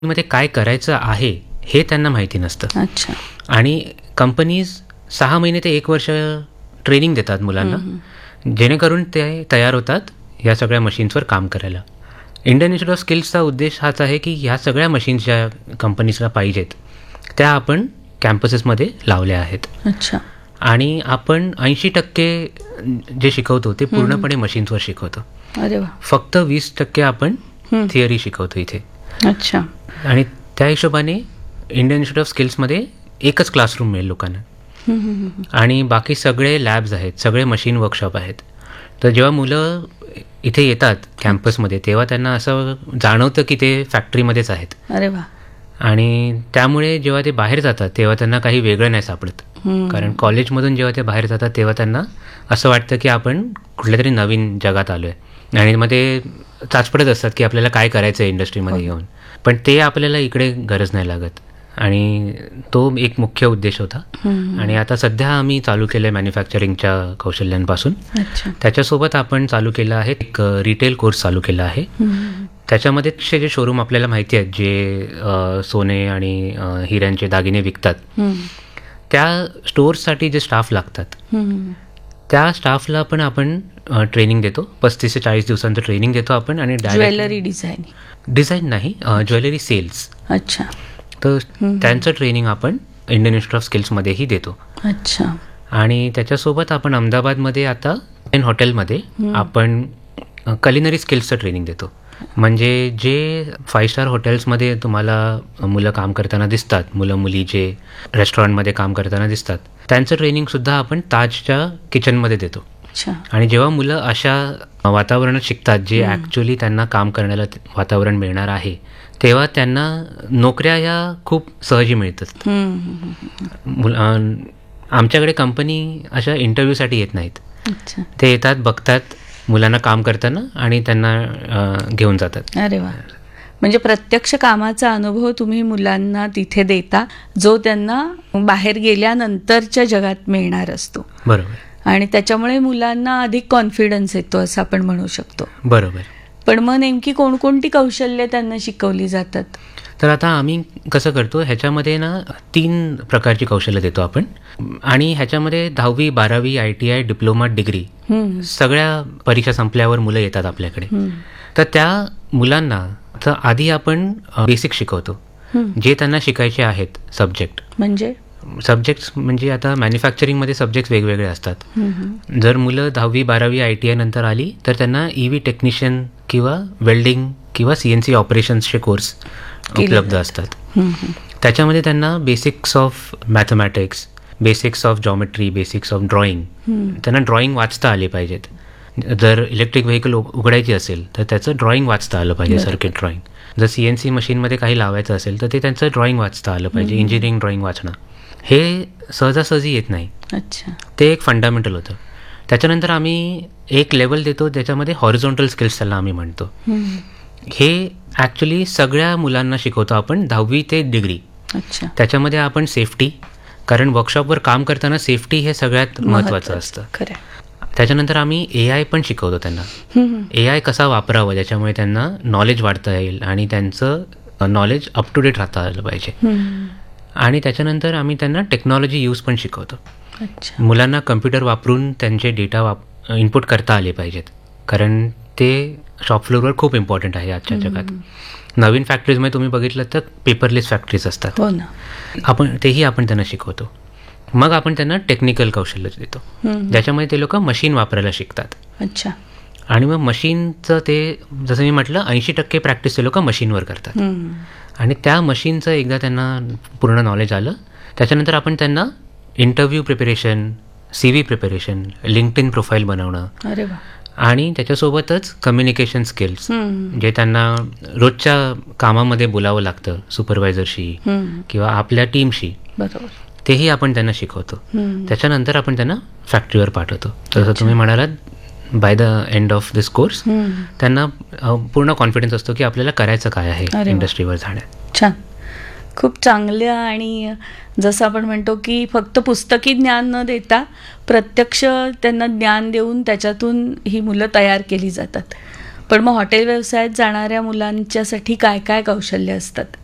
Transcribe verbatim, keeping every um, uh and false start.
मध्ये काय करायचं आहे हे त्यांना माहिती नसतं. अच्छा. आणि कंपनीज सहा महिने ते एक वर्ष ट्रेनिंग देतात मुलांना, जेणेकरून ते तयार होतात या सगळ्या मशीन्सवर काम करायला. इंडियन इन्स्टिट्यूट ऑफ स्किल्सचा उद्देश हाच आहे की ह्या सगळ्या मशीन्स ज्या कंपनीजला पाहिजेत त्या आपण कॅम्पसेसमध्ये लावल्या आहेत. अच्छा. आणि आपण ऐंशी टक्के जे शिकवतो ते पूर्णपणे मशीन्सवर शिकवतो. अरे वा. फक्त वीस टक्के आपण थिअरी शिकवतो इथे. अच्छा. आणि त्या हिशोबाने इंडियन इन्स्टिट्यूट ऑफ स्किल्समध्ये एकच क्लासरूम मिळेल लोकांना, आणि बाकी सगळे लॅब्स आहेत, सगळे मशीन वर्कशॉप आहेत. तर जेव्हा मुलं इथे येतात कॅम्पसमध्ये तेव्हा त्यांना असं जाणवतं की ते फॅक्टरीमध्येच आहेत. अरे वा. आणि त्यामुळे जेव्हा ते बाहेर जातात तेव्हा त्यांना काही वेगळं नाही सापडत. कारण कॉलेजमधून जेव्हा ते बाहेर जातात तेव्हा त्यांना असं वाटतं की आपण कुठल्या तरी नवीन जगात आलो आहे, आणि मग ते चाचपडत असतात की आपल्याला काय करायचं आहे इंडस्ट्रीमध्ये येऊन. पण ते आपल्याला इकडे गरज नाही लागत, आणि तो एक मुख्य उद्देश होता. आणि आता सध्या आम्ही चालू केलं आहे मॅन्युफॅक्चरिंगच्या कौशल्यांपासून. त्याच्यासोबत आपण चालू केलं आहे एक रिटेल कोर्स चालू केला आहे. त्याच्यामध्ये जे शोरूम आपल्याला माहिती आहेत जे सोने आणि हिऱ्यांचे दागिने विकतात, त्या स्टोअर्ससाठी जे स्टाफ लागतात त्या स्टाफला पण आपण ट्रेनिंग देतो. पस्तीस ते चाळीस दिवसांचं ट्रेनिंग देतो आपण. आणि ज्वेलरी डिझाईन डिझाईन नाही, ज्वेलरी सेल्स. अच्छा. तर त्यांचं ट्रेनिंग आपण इंडियन इन्स्टिट्यूट ऑफ स्किल्समध्येही देतो. अच्छा. आणि त्याच्यासोबत आपण अहमदाबादमध्ये आता इन हॉटेलमध्ये आपण कलिनरी स्किल्सचं ट्रेनिंग देतो. म्हणजे जे फाईव्ह स्टार हॉटेल्समध्ये तुम्हाला मुलं काम करताना दिसतात, मुलं मुली जे रेस्टॉरंटमध्ये काम करताना दिसतात, त्यांचं ट्रेनिंगसुद्धा आपण ताजच्या किचनमध्ये देतो. आणि जेव्हा मुलं अशा वातावरणात शिकतात जे ॲक्च्युली त्यांना काम करण्याला वातावरण मिळणार आहे, तेव्हा त्यांना नोकऱ्या या खूप सहजी मिळतात. आमच्याकडे कंपनी अशा इंटरव्ह्यूसाठी येत नाहीत. ते येतात, बघतात मुलांना काम करताना आणि त्यांना घेऊन जातात. अरे वा. म्हणजे प्रत्यक्ष कामाचा अनुभव तुम्ही मुलांना तिथे देता जो त्यांना बाहेर गेल्यानंतरच्या जगात मिळणार असतो. बरोबर. आणि त्याच्यामुळे मुलांना अधिक कॉन्फिडन्स येतो असं आपण म्हणू शकतो. बरोबर. पण मग नेमकी कोणकोणती कौशल्य त्यांना शिकवली जातात? तर आता आम्ही कसं करतो, ह्याच्यामध्ये ना तीन प्रकारची कौशल्य देतो आपण. आणि ह्याच्यामध्ये दहावी बारावी I T I diploma degree सगळ्या परीक्षा संपल्यावर मुलं येतात आपल्याकडे. तर त्या मुलांना तर आधी आपण बेसिक शिकवतो जे त्यांना शिकायचे आहेत. सब्जेक्ट म्हणजे सब्जेक्ट्स म्हणजे आता मॅन्युफॅक्चरिंगमध्ये सब्जेक्ट्स वेगवेगळे असतात. जर मुलं दहावी बारावी आय टी आय नंतर आली तर त्यांना ई व्ही टेक्निशियन किंवा वेल्डिंग किंवा सी एन सी ऑपरेशन्सचे कोर्स उपलब्ध असतात. त्याच्यामध्ये त्यांना basics of mathematics, basics of geometry, basics of drawing, त्यांना ड्रॉइंग वाचता आले पाहिजेत. जर इलेक्ट्रिक व्हेकल उघडायची असेल तर त्याचं ड्रॉइंग वाचता आलं पाहिजे, सर्किट ड्रॉइंग. जर सी एन सी मशीनमध्ये काही लावायचं असेल तर ते त्यांचं ड्रॉइंग वाचता आलं पाहिजे. इंजिनिअरिंग ड्रॉइंग वाचणं हे सहजासहजी येत नाही. अच्छा. ते एक फंडामेंटल होतं. त्याच्यानंतर आम्ही एक लेवल देतो ज्याच्यामध्ये हॉरिझॉन्टल स्किल्स त्याला आम्ही म्हणतो. हे ॲक्च्युली सगळ्या मुलांना शिकवतो आपण दहावी ते डिग्री. अच्छा. त्याच्यामध्ये आपण सेफ्टी, कारण वर्कशॉपवर काम करताना सेफ्टी हे सगळ्यात महत्त्वाचं असतं. खरं. त्याच्यानंतर आम्ही ए आय पण शिकवतो त्यांना. ए आय कसा वापरावा ज्याच्यामुळे त्यांना नॉलेज वाढता येईल आणि त्यांचं नॉलेज अप टू डेट राहता आलं पाहिजे. आणि त्याच्यानंतर आम्ही त्यांना टेक्नॉलॉजी यूज पण शिकवतो. मुलांना कम्प्युटर वापरून त्यांचे डेटा वाप इनपुट करता आले पाहिजेत, कारण ते शॉप फ्लोअरवर खूप इम्पॉर्टंट आहे आजच्या जगात. नवीन फॅक्टरीजमध्ये तुम्ही बघितलं तर पेपरलेस फॅक्टरीज असतात. हो ना. आपण तेही आपण त्यांना शिकवतो. मग आपण त्यांना टेक्निकल कौशल्य देतो ज्याच्यामध्ये ते लोक मशीन वापरायला शिकतात. अच्छा. आणि मग मशीनचं ते जसं मी म्हटलं ऐंशी टक्के प्रॅक्टिस ते लोक मशीनवर करतात. आणि त्या मशीनचं एकदा त्यांना पूर्ण नॉलेज आलं त्याच्यानंतर आपण त्यांना interview preparation, C V preparation, LinkedIn profile बनवणं, अरे वा, आणि त्याच्यासोबतच कम्युनिकेशन स्किल्स जे त्यांना रोजच्या कामामध्ये बोलावं लागतं सुपरवायझरशी किंवा आपल्या टीमशी, बरोबर, तेही आपण त्यांना शिकवतो. त्याच्यानंतर आपण त्यांना फॅक्टरीवर पाठवतो. जसं तुम्ही म्हणालात, by the end of this course त्यांना पूर्ण कॉन्फिडन्स असतो की आपल्याला करायचं काय आहे इंडस्ट्रीवर जाण्यात. छान, खूप चांगलं. आणि जसं आपण म्हणतो की फक्त पुस्तकी ज्ञान न देता प्रत्यक्ष त्यांना ज्ञान देऊन त्याच्यातून ही मुलं तयार केली जातात. पण मग हॉटेल व्यवसायात जाणाऱ्या मुलांच्यासाठी काय काय कौशल्य असतात?